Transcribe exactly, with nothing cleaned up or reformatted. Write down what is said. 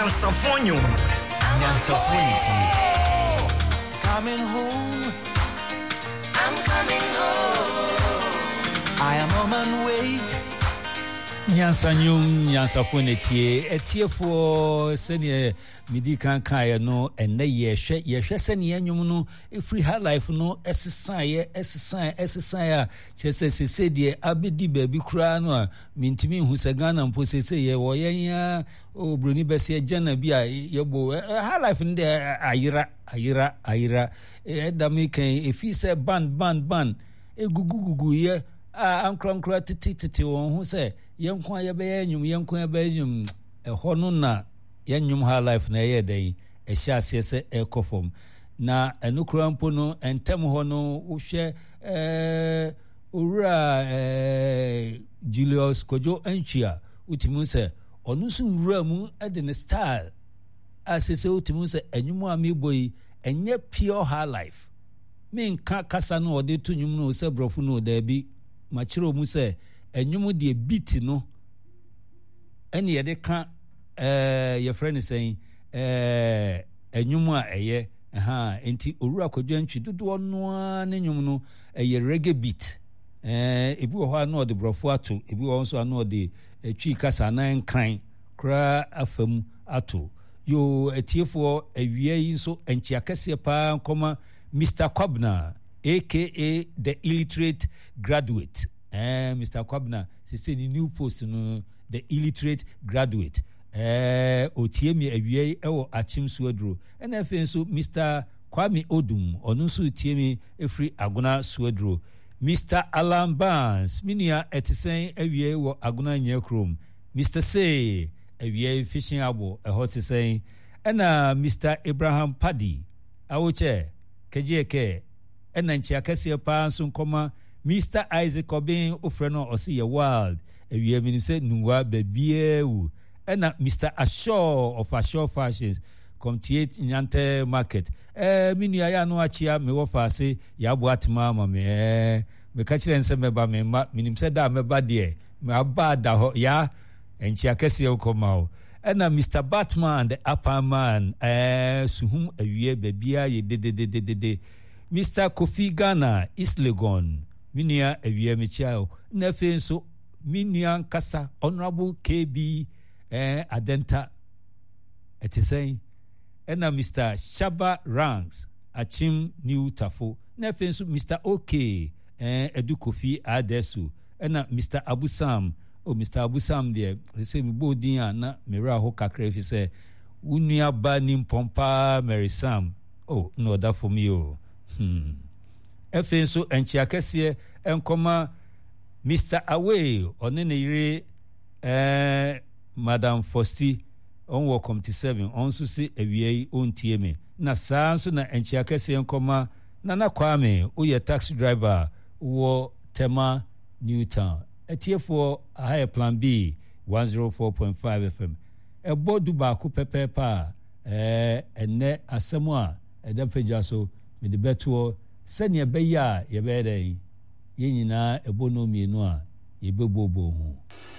Nyansafonyo. Nyansafoniti. Coming home. I'm coming home. I am on my way. Nyansanyum Nyansafoniti. Etiefo senior midi kan kan no enne yehwe yehwe sene anyum no free high life no exercise exercise exercise a chese sese de abedi baby kura no a mintimi hu se Ghana mpo sese ye wo yen obroni bese jana bi a yebo high life nde ayira ayira ayira e dami kan efi se ban ban ban egugugugu ye a ankronkro titi titi won hu se yenkwa ye be anyum yenkwa ye be anyum e hono na yanyum high life na ye den e hia se ekofom na enukura mpo no entem ho no uhwe eh owura eh Julius Kojo Anchia utimu se onu su owura mu e de ne style asese utimu se enyum a meboyi enye pure high life me nka kasa no ode to nyum no se brofo no da bi machiro mu se enyum de beat no ene ye de ka eh your friend is saying eh enyum a eye ha enti owura Kojo Antwi dodo no na enyum no eye reggae beat eh ebi wo ha na ode brofo ato ebi wo nso na ode etwi kasa na nkran kra afam ato yo etiefo awie yi nso enchia kase pa nkoma Mister Kwabna aka the illiterate graduate eh Mister Kwabna se say ni new post no the illiterate graduate eh otiemi awie ewo achim suadro na afi nso Mister Kwame Odum onu so otiemi efri Aguna suadro Mister Alan Barnes minia etisen awie wo Aguna nyekrom Mister Say awie fishing abo ehot sen na Mister Abraham Paddy awoche kejeke ena nchia kase pa nso nkoma Mister Isaac Obin ofreno osi ye world awie mi se nuwa babie wu ena Mister Ashore of Ashore Fashions comtiate Nyante market eh minia ya no achia me wo faase ya bo atma ma me eh me ka kire nse me ba me ma minim se da me ba de me aba da ho ya enchi akese ye koma o ena Mister Batman the upper man eh suhum awie babia ye de de de de de Mister Kofi Ghana East Legon minia awie me chia o na fe nso minia kasa honorable K B eh Adenta etisay ena Mister Shaba Ranks Achim New Tafo na fe nso Mister OK eh Edu Kofi Adesu ena Mister Abusam o Mister Abusam de say mi bodin ana mera ho kakra fi say unua ba ni pompa Mary Sam oh no that for me oh hmm efe nso enchi akese enkoma Mister Away one ne yire eh Madam Fosti on wo committee seven on so se awie on tie me na saa nso na enchi akese enkoma Nana Kwame o ye taxi driver wo Tema Newtown etiefo a plan B one oh four point five F M ebo du ba ko pepepa eh enne asemu a edapagya so me de beto sene beya ye be den ye nyina ebo no mienu a ye bebobo hu